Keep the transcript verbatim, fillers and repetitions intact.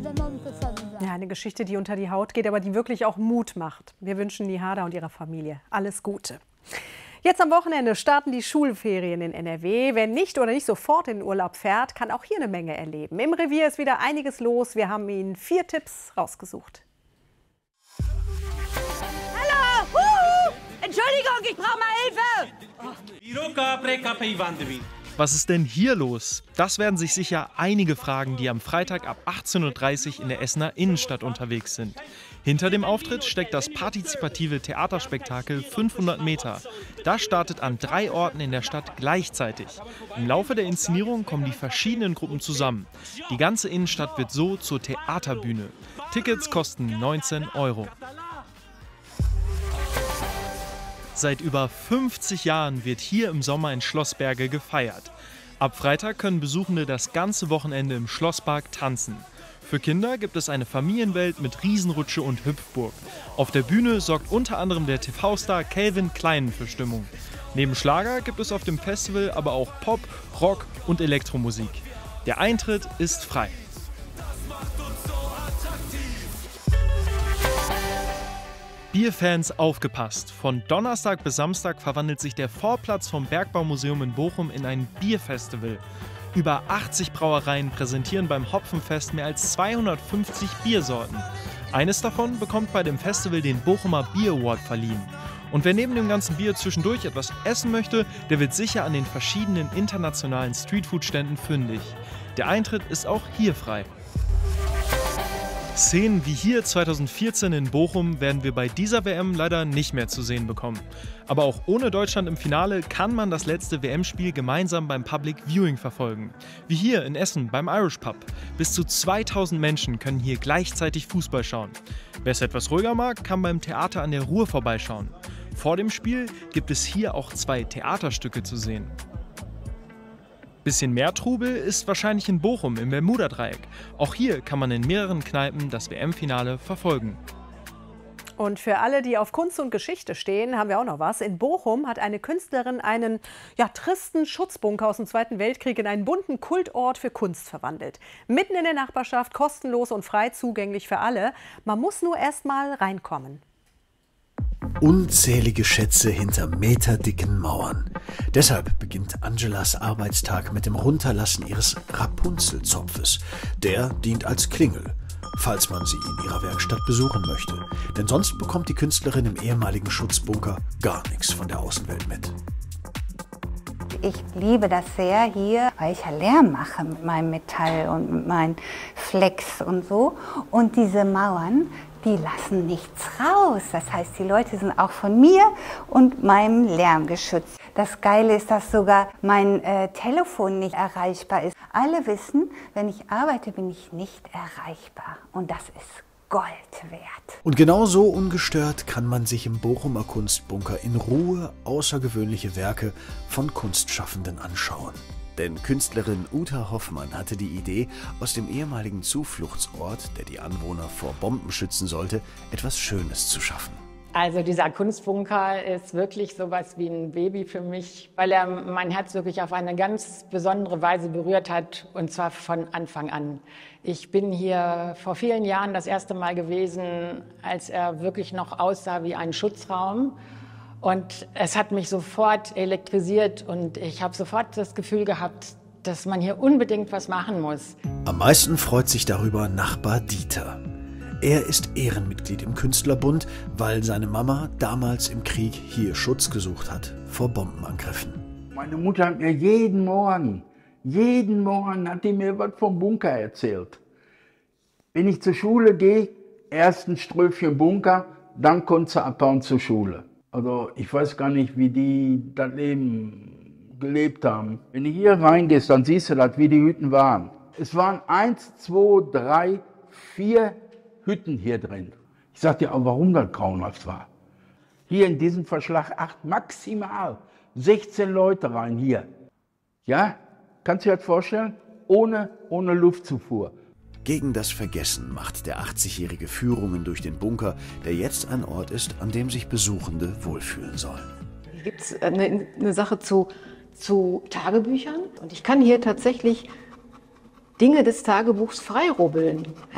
Ja, eine Geschichte, die unter die Haut geht, aber die wirklich auch Mut macht. Wir wünschen Nihada und ihrer Familie alles Gute. Jetzt am Wochenende starten die Schulferien in N R W. Wer nicht oder nicht sofort in den Urlaub fährt, kann auch hier eine Menge erleben. Im Revier ist wieder einiges los. Wir haben Ihnen vier Tipps rausgesucht. Hallo! Huhu! Entschuldigung, ich brauche mal Hilfe! Was ist denn hier los? Das werden sich sicher einige fragen, die am Freitag ab achtzehn Uhr dreißig in der Essener Innenstadt unterwegs sind. Hinter dem Auftritt steckt das partizipative Theaterspektakel fünfhundert Meter. Das startet an drei Orten in der Stadt gleichzeitig. Im Laufe der Inszenierung kommen die verschiedenen Gruppen zusammen. Die ganze Innenstadt wird so zur Theaterbühne. Tickets kosten neunzehn Euro. Seit über fünfzig Jahren wird hier im Sommer in Schlossberge gefeiert. Ab Freitag können Besuchende das ganze Wochenende im Schlosspark tanzen. Für Kinder gibt es eine Familienwelt mit Riesenrutsche und Hüpfburg. Auf der Bühne sorgt unter anderem der T V-Star Calvin Klein für Stimmung. Neben Schlager gibt es auf dem Festival aber auch Pop, Rock und Elektromusik. Der Eintritt ist frei. Bierfans aufgepasst! Von Donnerstag bis Samstag verwandelt sich der Vorplatz vom Bergbaumuseum in Bochum in ein Bierfestival. Über achtzig Brauereien präsentieren beim Hopfenfest mehr als zweihundertfünfzig Biersorten. Eines davon bekommt bei dem Festival den Bochumer Bier Award verliehen. Und wer neben dem ganzen Bier zwischendurch etwas essen möchte, der wird sicher an den verschiedenen internationalen Streetfood-Ständen fündig. Der Eintritt ist auch hier frei. Szenen wie hier zweitausendvierzehn in Bochum werden wir bei dieser W M leider nicht mehr zu sehen bekommen. Aber auch ohne Deutschland im Finale kann man das letzte W M-Spiel gemeinsam beim Public Viewing verfolgen. Wie hier in Essen beim Irish Pub. Bis zu zweitausend Menschen können hier gleichzeitig Fußball schauen. Wer es etwas ruhiger mag, kann beim Theater an der Ruhr vorbeischauen. Vor dem Spiel gibt es hier auch zwei Theaterstücke zu sehen. Bisschen mehr Trubel ist wahrscheinlich in Bochum im Bermudadreieck. Auch hier kann man in mehreren Kneipen das W M-Finale verfolgen. Und für alle, die auf Kunst und Geschichte stehen, haben wir auch noch was. In Bochum hat eine Künstlerin einen ja, tristen Schutzbunker aus dem Zweiten Weltkrieg in einen bunten Kultort für Kunst verwandelt. Mitten in der Nachbarschaft, kostenlos und frei zugänglich für alle. Man muss nur erst mal reinkommen. Unzählige Schätze hinter meterdicken Mauern. Deshalb beginnt Angelas Arbeitstag mit dem Runterlassen ihres Rapunzelzopfes. Der dient als Klingel, falls man sie in ihrer Werkstatt besuchen möchte. Denn sonst bekommt die Künstlerin im ehemaligen Schutzbunker gar nichts von der Außenwelt mit. Ich liebe das sehr hier, weil ich ja Lärm mache mit meinem Metall und mit meinen Flex und so. Und diese Mauern, die lassen nichts raus. Das heißt, die Leute sind auch von mir und meinem Lärm geschützt. Das Geile ist, dass sogar mein äh, Telefon nicht erreichbar ist. Alle wissen, wenn ich arbeite, bin ich nicht erreichbar. Und das ist Gold wert. Und genau so ungestört kann man sich im Bochumer Kunstbunker in Ruhe außergewöhnliche Werke von Kunstschaffenden anschauen. Denn Künstlerin Uta Hoffmann hatte die Idee, aus dem ehemaligen Zufluchtsort, der die Anwohner vor Bomben schützen sollte, etwas Schönes zu schaffen. Also dieser Kunstbunker ist wirklich sowas wie ein Baby für mich, weil er mein Herz wirklich auf eine ganz besondere Weise berührt hat, und zwar von Anfang an. Ich bin hier vor vielen Jahren das erste Mal gewesen, als er wirklich noch aussah wie ein Schutzraum. Und es hat mich sofort elektrisiert und ich habe sofort das Gefühl gehabt, dass man hier unbedingt was machen muss. Am meisten freut sich darüber Nachbar Dieter. Er ist Ehrenmitglied im Künstlerbund, weil seine Mama damals im Krieg hier Schutz gesucht hat vor Bombenangriffen. Meine Mutter hat mir jeden Morgen, jeden Morgen hat die mir was vom Bunker erzählt. Wenn ich zur Schule gehe, erst ein Ströfchen Bunker, dann kommt sie abhauen zur Schule. Also ich weiß gar nicht, wie die das Leben gelebt haben. Wenn du hier reingehst, dann siehst du das, wie die Hütten waren. Es waren eins, zwei, drei, vier Hütten hier drin. Ich sag dir auch, warum das grauenhaft war. Hier in diesem Verschlag acht, maximal sechzehn Leute rein hier. Ja, kannst du dir das vorstellen? Ohne, ohne Luftzufuhr. Gegen das Vergessen macht der achtzigjährige Führungen durch den Bunker, der jetzt ein Ort ist, an dem sich Besuchende wohlfühlen sollen. Hier gibt es eine, eine Sache zu, zu Tagebüchern und ich kann hier tatsächlich Dinge des Tagebuchs freirubbeln.